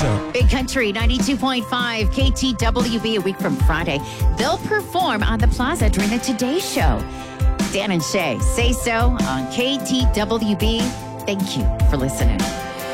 Toronto. Big Country 92.5 KTWB a week from Friday. They'll perform on the Plaza during the Today Show. Dan and Shay, Say So on KTWB. Thank you for listening.